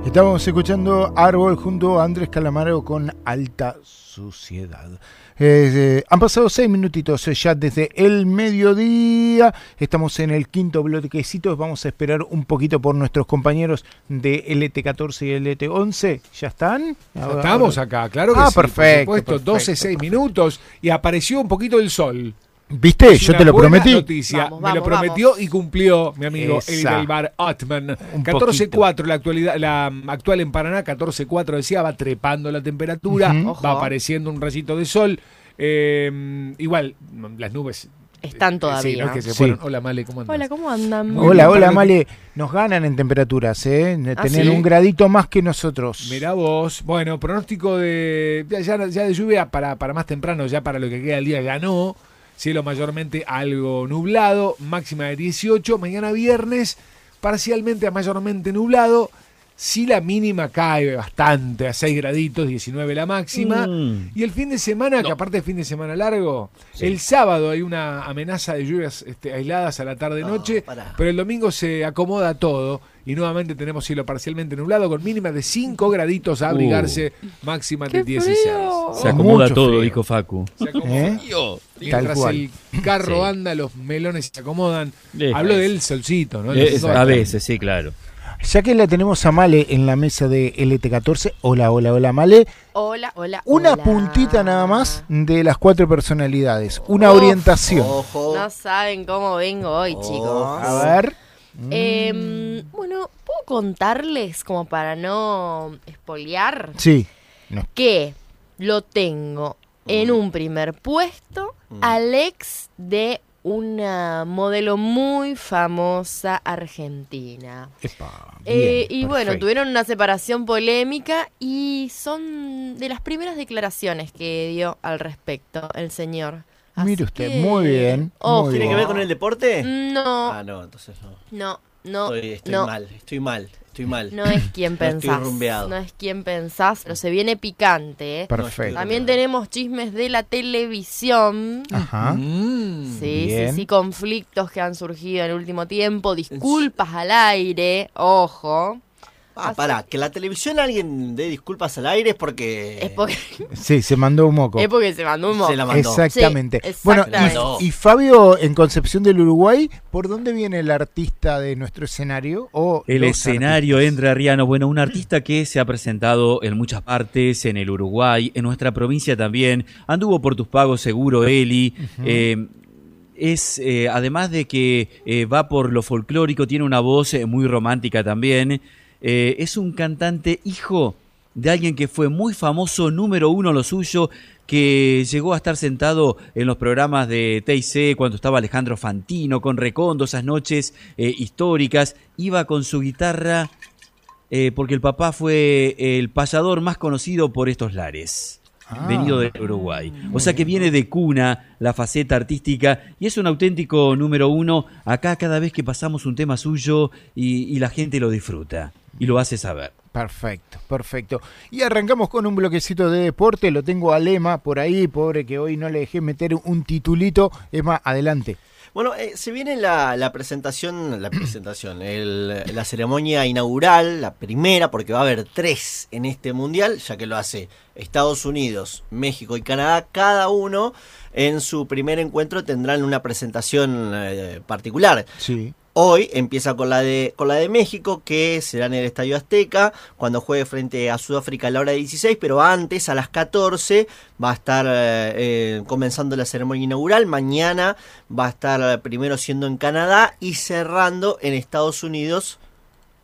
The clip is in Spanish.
Estamos escuchando Árbol junto a Andrés Calamaro con Alta Suciedad. Han pasado 6 minutitos ya desde el mediodía. Estamos en el quinto bloquecito. Vamos a esperar un poquito por nuestros compañeros de LT14 y LT11. ¿Ya están? Ya estamos acá, claro que sí. Perfecto. Por supuesto, 12, 6 minutos y apareció un poquito el sol. ¿Viste? Es Yo te lo prometí. Noticia. Me lo prometió y cumplió mi amigo Edelbar Ottman. 14.4 la actual en Paraná, 14.4 decía, va trepando la temperatura, va apareciendo un rayito de sol. Igual, las nubes están todavía. Sí, no es que se fueron. Hola, Male, ¿cómo andas? Hola, ¿cómo andan? Hola, Male. Nos ganan en temperaturas, Tienen ¿sí? un gradito más que nosotros. Mirá vos. Bueno, pronóstico de ya de lluvia para más temprano, ya para lo que queda del día ya no. Cielo mayormente algo nublado, máxima de 18. Mañana viernes, parcialmente a mayormente nublado. Sí, la mínima cae bastante, a 6 graditos, 19 la máxima. Y el fin de semana, que aparte es fin de semana largo, el sábado hay una amenaza de lluvias aisladas a la tarde-noche, pero el domingo se acomoda todo. Y nuevamente tenemos cielo parcialmente nublado con mínima de 5 graditos a abrigarse, máxima de 16. Se acomoda Mucho todo, frío. dijo Facu. Se acomoda. Mientras el carro anda, los melones se acomodan. Hablo del solcito, ¿no? A veces, sí, claro. Ya que la tenemos a Male en la mesa de LT14, hola Male. Hola. Una puntita nada más de las 4 personalidades, una orientación. Ojo. No saben cómo vengo hoy, chicos. A ver. Bueno, ¿puedo contarles, como para no espolear? Sí. No. Que lo tengo en un primer puesto al ex de una modelo muy famosa argentina. Y bueno, tuvieron una separación polémica y son de las primeras declaraciones que dio al respecto el señor. Mire usted, muy bien. Ojo. ¿Tiene que ver con el deporte? No. Ah, no, entonces no. No. Estoy mal. No es quien pensás. Estoy rumbeado. No es quien pensás, pero se viene picante, ¿eh? Perfecto. También tenemos chismes de la televisión. Ajá. Sí, conflictos que han surgido en el último tiempo, disculpas al aire, ojo. Pará, que la televisión alguien dé disculpas al aire es porque... Sí, se mandó un moco. Es porque se mandó un moco. Se la mandó. Exactamente. Sí, bueno, exactamente. y Fabio, en Concepción del Uruguay, ¿por dónde viene el artista de nuestro escenario? El escenario entrerriano, bueno, un artista que se ha presentado en muchas partes, en el Uruguay, en nuestra provincia también, anduvo por tus pagos seguro, Eli. Además de que va por lo folclórico, tiene una voz muy romántica también. Es un cantante hijo de alguien que fue muy famoso, número 1 lo suyo, que llegó a estar sentado en los programas de TIC cuando estaba Alejandro Fantino, con Recondo, esas noches históricas. Iba con su guitarra porque el papá fue el payador más conocido por estos lares. Venido del Uruguay. O sea que viene de cuna la faceta artística y es un auténtico número 1 acá cada vez que pasamos un tema suyo y la gente lo disfruta y lo hace saber. Perfecto. Y arrancamos con un bloquecito de deporte. Lo tengo a Lema por ahí, pobre que hoy no le dejé meter un titulito. Emma, adelante. Bueno, se viene la presentación, la ceremonia inaugural, la primera, porque va a haber 3 en este mundial, ya que lo hace Estados Unidos, México y Canadá, cada uno en su primer encuentro tendrán una presentación particular. Sí. Hoy empieza con la de México, que será en el Estadio Azteca, cuando juegue frente a Sudáfrica a la hora 16, pero antes, a las 14, va a estar comenzando la ceremonia inaugural. Mañana va a estar primero siendo en Canadá y cerrando en Estados Unidos